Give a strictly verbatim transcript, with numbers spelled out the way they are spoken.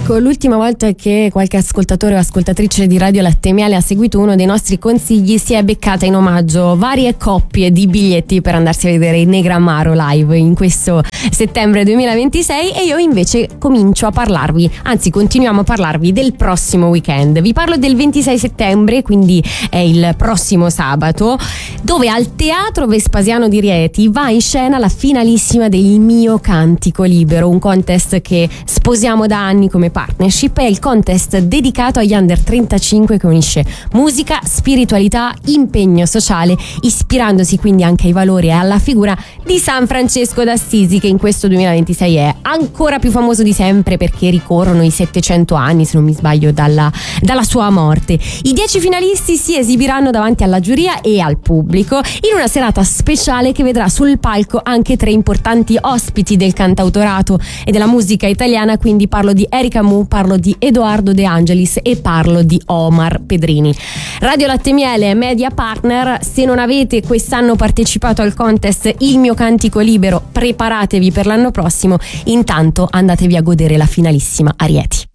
Ecco, l'ultima volta che qualche ascoltatore o ascoltatrice di Radio Latte Miele ha seguito uno dei nostri consigli si è beccata in omaggio varie coppie di biglietti per andarsi a vedere i Negramaro live in questo settembre duemilaventisei, e io invece comincio a parlarvi, anzi continuiamo a parlarvi del prossimo weekend. Vi parlo del ventisei settembre, quindi è il prossimo sabato, dove al Teatro Vespasiano di Rieti va in scena la finalissima del Mio Cantico Libero, un contest che sposiamo da anni come partnership. È il contest dedicato agli under trentacinque che unisce musica, spiritualità, impegno sociale, ispirandosi quindi anche ai valori e alla figura di San Francesco d'Assisi, che in questo duemilaventisei è ancora più famoso di sempre perché ricorrono i settecento anni, se non mi sbaglio, dalla, dalla sua morte. I dieci finalisti si esibiranno davanti alla giuria e al pubblico in una serata speciale che vedrà sul palco anche tre importanti ospiti del cantautorato e della musica italiana, quindi parlo di Erika Mu, parlo di Edoardo De Angelis e parlo di Omar Pedrini. Radio Latte Miele è media partner. Se non avete quest'anno partecipato al contest Il Mio Cantico Libero, preparatevi per l'anno prossimo. Intanto andatevi a godere la finalissima a Rieti.